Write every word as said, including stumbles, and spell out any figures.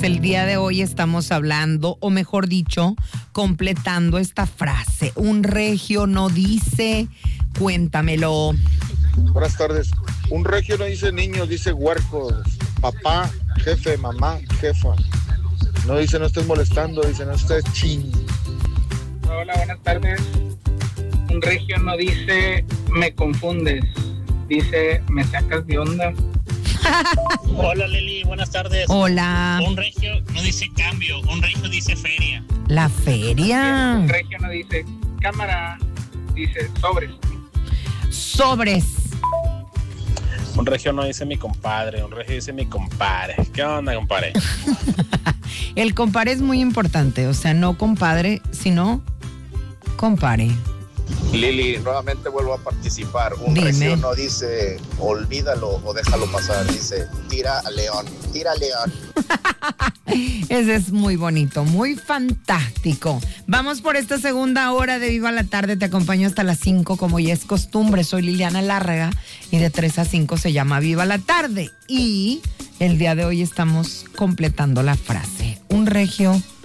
el día de hoy estamos hablando, o mejor dicho, completando esta frase. Un regio no dice, cuéntamelo. Buenas tardes. Un regio no dice niños, dice huercos. Papá, jefe, mamá, jefa. No dice no estés molestando, dice no estés ching. Hola, buenas tardes. Un regio no dice me confundes, dice me sacas de onda. Hola Leli, buenas tardes. Hola. Un regio no dice cambio, un regio dice feria. La feria. Un regio no dice cámara, dice sobres. Sobres. Un regio no dice mi compadre, un regio dice mi compadre. ¿Qué onda, compadre? El compadre es muy importante, o sea, no compadre, sino compare. Lili, nuevamente vuelvo a participar. Un Dime. regio no dice olvídalo o déjalo pasar, dice tira a león, tira a león. Ese es muy bonito, muy fantástico. Vamos por esta segunda hora de Viva la Tarde. Te acompaño hasta las cinco, como ya es costumbre. Soy Liliana Lárraga y de tres a cinco se llama Viva la Tarde. Y el día de hoy estamos completando la frase. Un regio